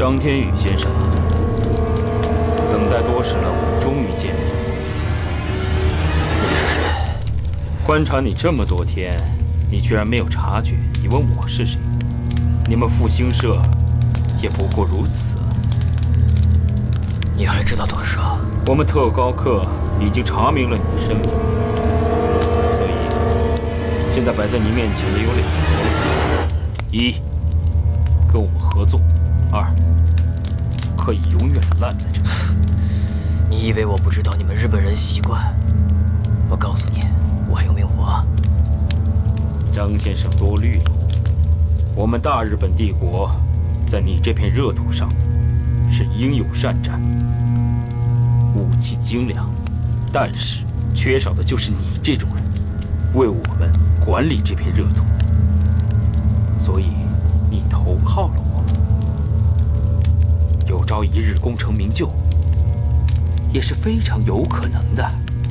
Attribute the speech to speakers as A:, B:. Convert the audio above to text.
A: 张天宇先生，等待多时了，我们终于见面。
B: 你是谁？
A: 观察你这么多天，你居然没有察觉？你问我是谁？你们复兴社也不过如此。
B: 你还知道多少？
A: 我们特高课已经查明了你的身份，所以现在摆在你面前的有2个路：一，跟我们合作；二，可以永远地烂在这里。
B: 你以为我不知道你们日本人习惯？我告诉你，我还有命活。
A: 张先生多虑了，我们大日本帝国在你这片热土上是英勇善战，武器精良，但是缺少的就是你这种人，为我们管理这片热土。所以你投靠了我们，有朝一日功成名就也是非常有可能的。